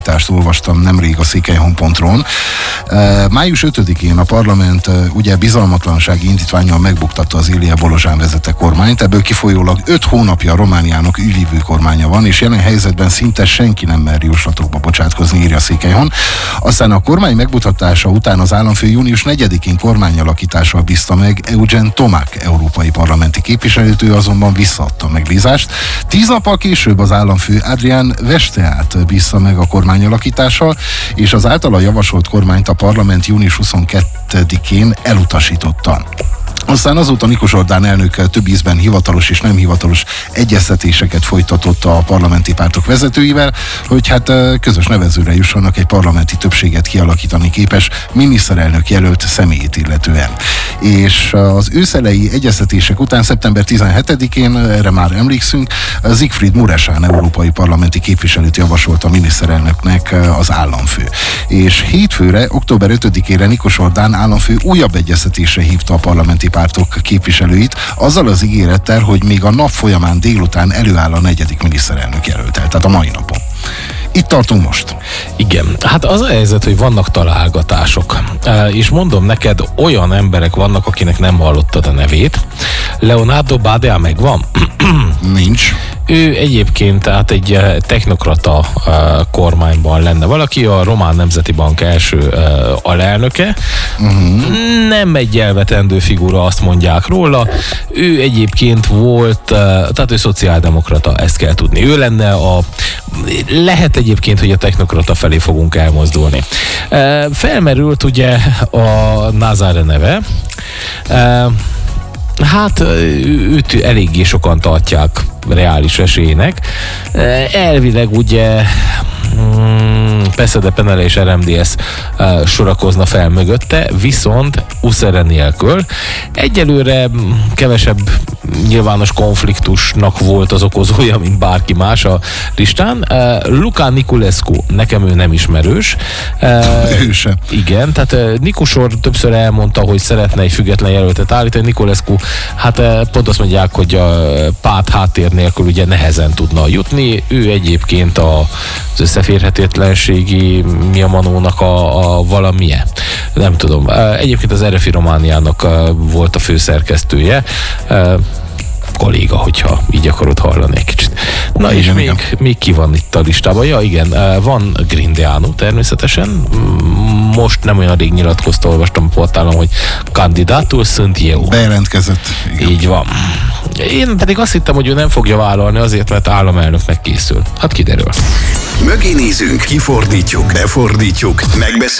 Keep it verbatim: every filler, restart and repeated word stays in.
olvastam nemrég a székelyhon pont ru-n. május ötödikén a parlament ugye bizalmatlansági indítvánnyal megbuktatta az Ilie Bolozsán vezette kormányt, ebből kifolyólag öt hónapja Romániának ülívő kormánya van, és jelen helyzetben szinte senki nem mer jóslatokba bocsátkozni, írja a Székelyhon. Aztán a kormány megbuktatása után az államfő június negyedikén kormányalakítással bízta meg Eugen Tomák európai parlamenti képviselőt, ő azonban visszaadta a megbízást. Tíz nappal később az államfő Adrian Vesteát bízta meg a kormány alakítással, és az általa javasolt kormányt a parlament június huszonkettedikén elutasította. Aztán azóta Nikos Orbán elnök több ízben hivatalos és nem hivatalos egyeztetéseket folytatott a parlamenti pártok vezetőivel, hogy hát közös nevezőre jussanak egy parlamenti többséget kialakítani képes miniszterelnök jelölt személyét illetően. És az őszelei egyeztetések után szeptember tizenhetedikén, erre már emlékszünk, Siegfried Mureşan európai parlamenti képviselőt javasolt a miniszterelnöknek az államfő. És hétfőre, október ötödikére Nikos Orbán államfő újabb egyeztetésre hívta a parlamenti pártok képviselőit, azzal az ígérettel, hogy még a nap folyamán délután előáll a negyedik miniszterelnök jelöltel, tehát a mai napon. Itt tartunk most. Igen, hát az a helyzet, hogy vannak találgatások, és mondom neked, olyan emberek vannak, akinek nem hallottad a nevét. Leonardo Badea megvan? Nincs. Ő egyébként tehát egy technokrata kormányban lenne valaki, a Román Nemzeti Bank első alelnöke. Uh-huh. Nem egy elvetendő figura, azt mondják róla. Ő egyébként volt, tehát ő szociáldemokrata, ezt kell tudni. Ő lenne a... Lehet egyébként, hogy a technokrata felé fogunk elmozdulni. Felmerült ugye a Nazare neve. Hát őt eléggé sokan tartják reális esélynek. Elvileg ugye P S D, Penele és R M D S sorakozna fel mögötte, viszont Uszere nélkül. Egyelőre kevesebb nyilvános konfliktusnak volt az okozója, mint bárki más a listán. Luca Niculescu, nekem ő nem ismerős. Ő sem. Igen, tehát Nikusor többször elmondta, hogy szeretne egy független jelöltet állítani. Niculescu, hát pont azt mondják, hogy a párt háttér nélkül ugye nehezen tudna jutni. Ő egyébként a az összeférhetetlenségi mi a manónak a, a valamilyen. Nem tudom. Egyébként az er ef i Romániának volt a főszerkesztője. Kolléga, hogyha így akarod hallani egy kicsit. Na és még, még ki van itt a listában? Ja igen, van Grindeanu természetesen. Most nem olyan rég nyilatkozta, olvastam a portálon, hogy kandidátul sunt eu. Bejelentkezett. Igen. Így van. Én pedig azt hittem, hogy ő nem fogja vállalni azért, mert államelnöknek készül. Hát kiderül. Mögé nézünk, kifordítjuk, befordítjuk, megbeszéljük.